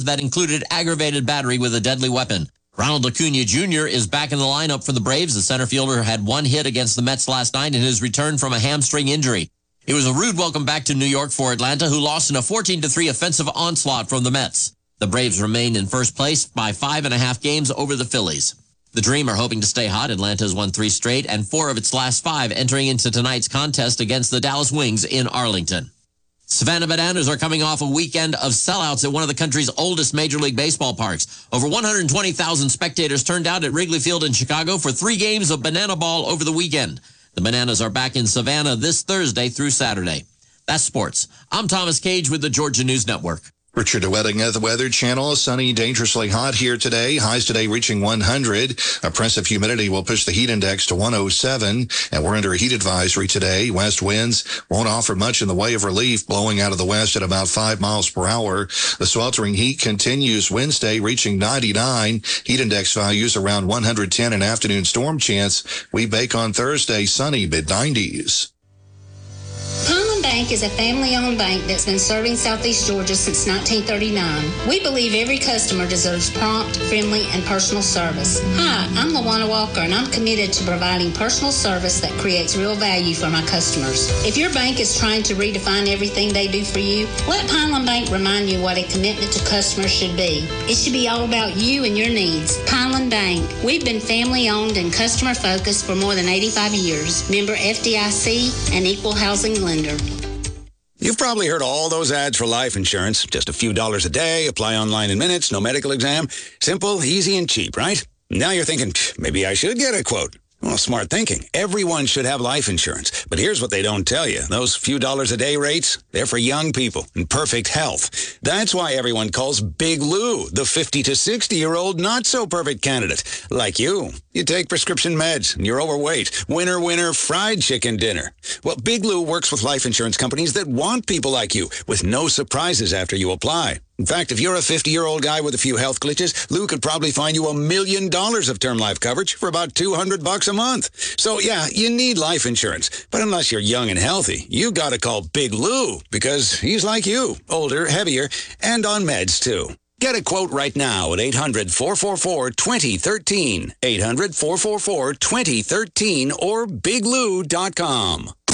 that included aggravated battery with a deadly weapon. Ronald Acuna Jr. is back in the lineup for the Braves. The center fielder had one hit against the Mets last night in his return from a hamstring injury. It was a rude welcome back to New York for Atlanta, who lost in a 14-3 offensive onslaught from the Mets. The Braves remained in first place by 5.5 games over the Phillies. The Dream are hoping to stay hot. Atlanta has won 3 straight and 4 of its last 5 entering into tonight's contest against the Dallas Wings in Arlington. Savannah Bananas are coming off a weekend of sellouts at one of the country's oldest Major League Baseball parks. Over 120,000 spectators turned out at Wrigley Field in Chicago for 3 games of banana ball over the weekend. The Bananas are back in Savannah this Thursday through Saturday. That's sports. I'm Thomas Cage with the Georgia News Network. Richard DeWetting at the Weather Channel. Sunny, dangerously hot here today. Highs today reaching 100. Oppressive humidity will push the heat index to 107. And we're under a heat advisory today. West winds won't offer much in the way of relief, blowing out of the west at about 5 miles per hour. The sweltering heat continues Wednesday, reaching 99. Heat index values around 110. An afternoon storm chance. We bake on Thursday, sunny, mid-90s. Bank is a family-owned bank that's been serving Southeast Georgia since 1939. We believe every customer deserves prompt, friendly, and personal service. Hi, I'm LaWanna Walker, and I'm committed to providing personal service that creates real value for my customers. If your bank is trying to redefine everything they do for you, let Pineland Bank remind you what a commitment to customers should be. It should be all about you and your needs. Pineland Bank. We've been family-owned and customer-focused for more than 85 years. Member FDIC, an equal housing lender. You've probably heard all those ads for life insurance. Just a few dollars a day, apply online in minutes, no medical exam. Simple, easy, and cheap, right? Now you're thinking, maybe I should get a quote. Well, smart thinking. Everyone should have life insurance. But here's what they don't tell you. Those few dollars a day rates, they're for young people in perfect health. That's why everyone calls Big Lou the 50 to 60-year-old not-so-perfect candidate. Like you. You take prescription meds, and you're overweight. Winner, winner, fried chicken dinner. Well, Big Lou works with life insurance companies that want people like you, with no surprises after you apply. In fact, if you're a 50-year-old guy with a few health glitches, Lou could probably find you $1 million of term life coverage for about $200 a month. So, yeah, you need life insurance. But unless you're young and healthy, you got to call Big Lou, because he's like you, older, heavier, and on meds, too. Get a quote right now at 800-444-2013, 800-444-2013, or biglou.com.